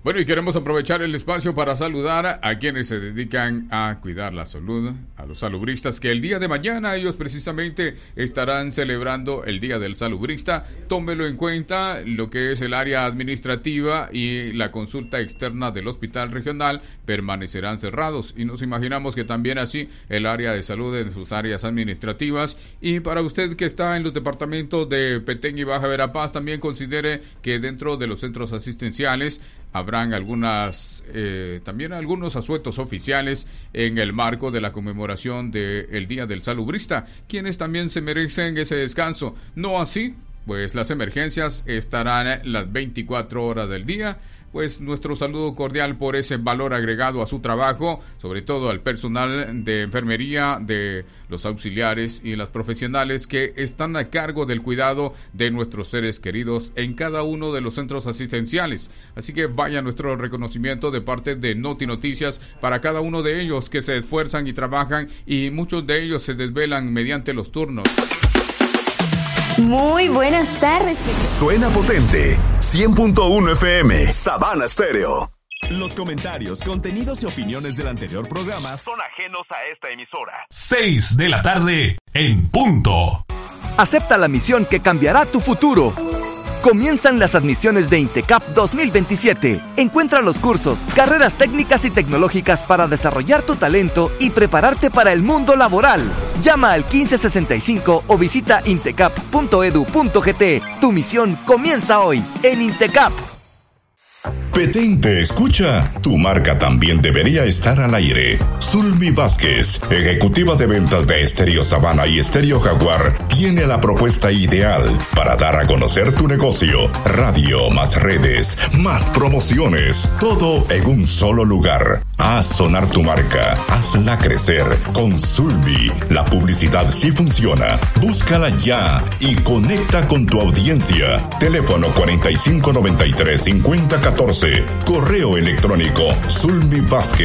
Bueno, y queremos aprovechar el espacio para saludar a quienes se dedican a cuidar la salud, a los salubristas, que el día de mañana ellos precisamente estarán celebrando el Día del Salubrista. Tómelo en cuenta, lo que es el área administrativa y la consulta externa del Hospital Regional permanecerán cerrados, y nos imaginamos que también así el área de salud en sus áreas administrativas. Y para usted que está en los departamentos de Petén y Baja Verapaz, también considere que dentro de los centros asistenciales habrán también algunos asuetos oficiales en el marco de la conmemoración del Día del Salubrista, quienes también se merecen ese descanso. No así, pues las emergencias estarán las 24 horas del día. Pues nuestro saludo cordial por ese valor agregado a su trabajo, sobre todo al personal de enfermería, de los auxiliares y las profesionales que están a cargo del cuidado de nuestros seres queridos en cada uno de los centros asistenciales. Así que vaya nuestro reconocimiento de parte de Noti Noticias para cada uno de ellos que se esfuerzan y trabajan, y muchos de ellos se desvelan mediante los turnos. Muy buenas tardes. Suena potente. 100.1 FM, Sabana Stereo. Los comentarios, contenidos y opiniones del anterior programa son ajenos a esta emisora. 6 de la tarde en punto. Acepta la misión que cambiará tu futuro. Comienzan las admisiones de INTECAP 2027. Encuentra los cursos, carreras técnicas y tecnológicas para desarrollar tu talento y prepararte para el mundo laboral. Llama al 1565 o visita intecap.edu.gt. Tu misión comienza hoy en INTECAP. Petén te escucha. Tu marca también debería estar al aire. Zulmi Vázquez, ejecutiva de ventas de Estéreo Sabana y Estéreo Jaguar, tiene la propuesta ideal para dar a conocer tu negocio. Radio, más redes, más promociones, todo en un solo lugar. Haz sonar tu marca, hazla crecer. Con Zulmi, la publicidad sí funciona. Búscala ya y conecta con tu audiencia. Teléfono 4593-5014. Correo electrónico zulmivázquez